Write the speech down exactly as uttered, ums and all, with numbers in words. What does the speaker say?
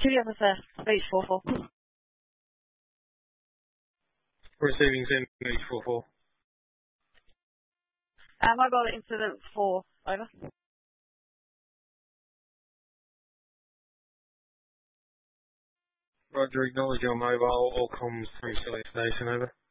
activity on the first, H four four. Receiving ten, H four four. Uh, mobile incident four, over. Roger, acknowledge your mobile, all comms through select station, over.